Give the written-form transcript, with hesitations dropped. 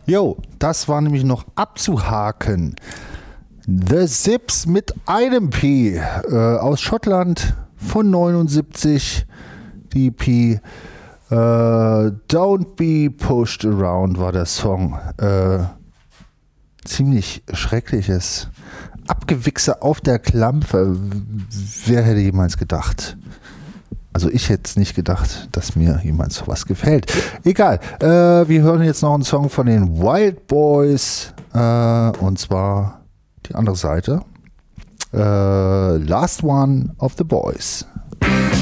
Jo, das war nämlich noch abzuhaken. The Zips mit einem P aus Schottland von 79. Die EP Don't Be Pushed Around war der Song. Ziemlich schreckliches Abgewichse auf der Klampe. Wer hätte jemals gedacht? Also ich hätte es nicht gedacht, dass mir jemals sowas gefällt. Egal, wir hören jetzt noch einen Song von den Wild Boys und zwar die andere Seite. Last One of the Boys.